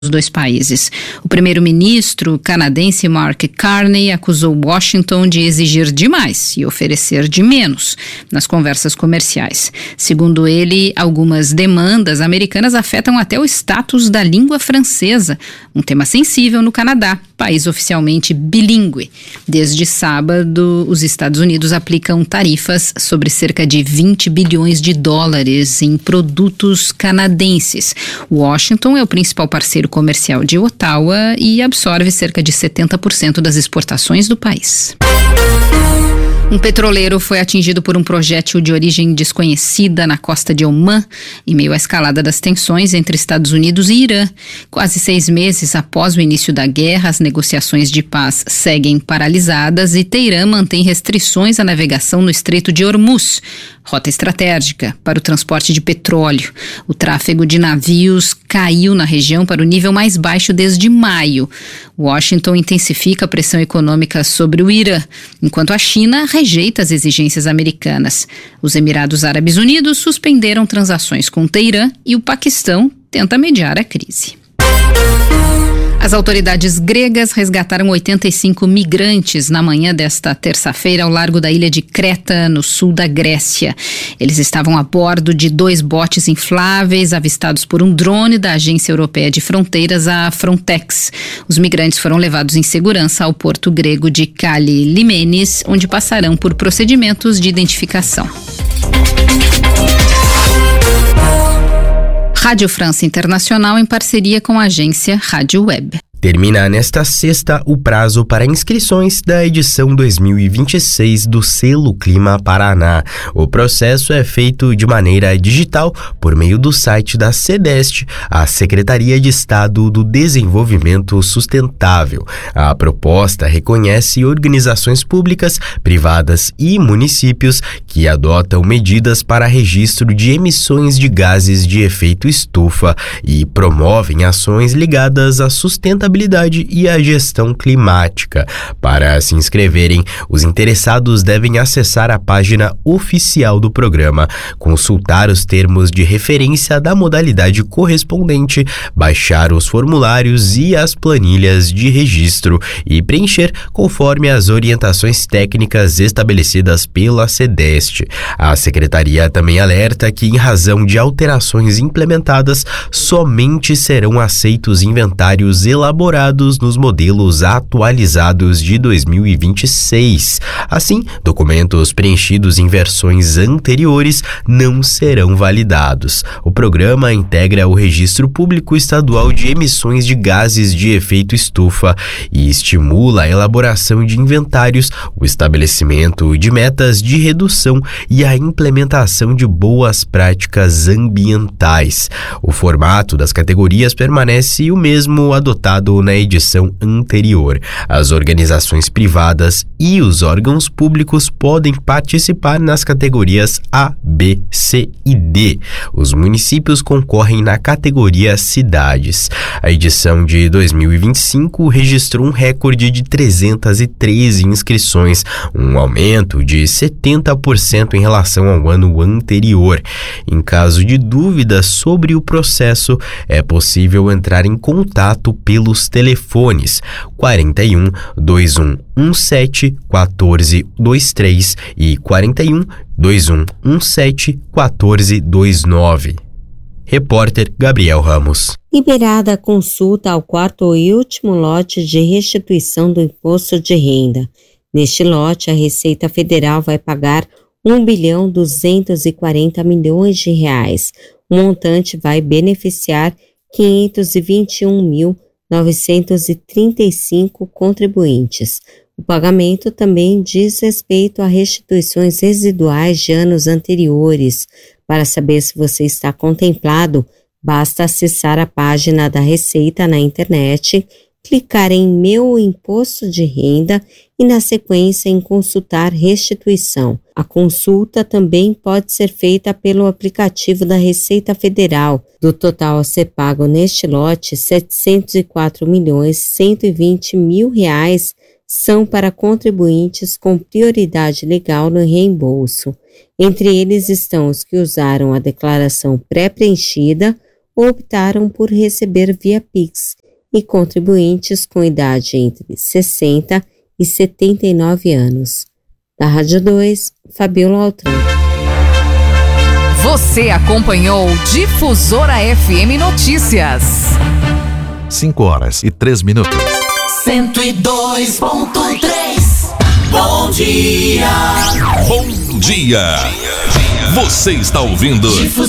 dos dois países. O primeiro-ministro canadense Mark Carney acusou Washington de exigir demais e oferecer de menos nas conversas comerciais. Segundo ele, algumas demandas americanas afetam até o status da língua francesa, um tema sensível no Canadá, país oficialmente bilíngue. Desde sábado, os Estados Unidos aplicam tarifas sobre cerca de 20 bilhões de dólares em produtos canadenses. Washington é o principal parceiro comercial de Ottawa e absorve cerca de 70% das exportações do país. Um petroleiro foi atingido por um projétil de origem desconhecida na costa de Omã, em meio à escalada das tensões entre Estados Unidos e Irã. Quase 6 meses após o início da guerra, as negociações de paz seguem paralisadas e Teherã mantém restrições à navegação no Estreito de Hormuz, rota estratégica para o transporte de petróleo. O tráfego de navios caiu na região para o nível mais baixo desde maio. Washington intensifica a pressão econômica sobre o Irã, enquanto a China rejeita as exigências americanas. Os Emirados Árabes Unidos suspenderam transações com Teherã e o Paquistão tenta mediar a crise. As autoridades gregas resgataram 85 migrantes na manhã desta terça-feira ao largo da ilha de Creta, no sul da Grécia. Eles estavam a bordo de 2 botes infláveis avistados por um drone da Agência Europeia de Fronteiras, a Frontex. Os migrantes foram levados em segurança ao porto grego de Kallimenes, onde passarão por procedimentos de identificação. Rádio França Internacional em parceria com a agência Rádio Web. Termina nesta sexta o prazo para inscrições da edição 2026 do Selo Clima Paraná. O processo é feito de maneira digital por meio do site da SEDEST, a Secretaria de Estado do Desenvolvimento Sustentável. A proposta reconhece organizações públicas, privadas e municípios que adotam medidas para registro de emissões de gases de efeito estufa e promovem ações ligadas à sustentabilidade e a gestão climática. Para se inscreverem, os interessados devem acessar a página oficial do programa, consultar os termos de referência da modalidade correspondente, baixar os formulários e as planilhas de registro e preencher conforme as orientações técnicas estabelecidas pela SEDEST. A secretaria também alerta que, em razão de alterações implementadas, somente serão aceitos inventários elaborados nos modelos atualizados de 2026. Assim, documentos preenchidos em versões anteriores não serão validados. O programa integra o Registro Público Estadual de Emissões de Gases de Efeito Estufa e estimula a elaboração de inventários, o estabelecimento de metas de redução e a implementação de boas práticas ambientais. O formato das categorias permanece o mesmo adotado na edição anterior. As organizações privadas e os órgãos públicos podem participar nas categorias A, B, C e D. Os municípios concorrem na categoria Cidades. A edição de 2025 registrou um recorde de 313 inscrições, um aumento de 70% em relação ao ano anterior. Em caso de dúvidas sobre o processo, é possível entrar em contato pelos telefones 41 2117 1423 e 41 2117 1429. Repórter Gabriel Ramos. Liberada a consulta ao 4º e último lote de restituição do imposto de renda. Neste lote, a Receita Federal vai pagar R$1.240 bilhões. O montante vai beneficiar 521.935 contribuintes. O pagamento também diz respeito a restituições residuais de anos anteriores. Para saber se você está contemplado, basta acessar a página da Receita na internet, clicar em Meu Imposto de Renda e, na sequência, em Consultar Restituição. A consulta também pode ser feita pelo aplicativo da Receita Federal. Do total a ser pago neste lote, R$704.120.000 são para contribuintes com prioridade legal no reembolso. Entre eles estão os que usaram a declaração pré-preenchida optaram por receber via Pix e contribuintes com idade entre 60 e 79 anos. Da Rádio 2, Fabiola Altran. Você acompanhou Difusora FM Notícias. 5h03. 102.3. Bom dia. Bom dia. Você está ouvindo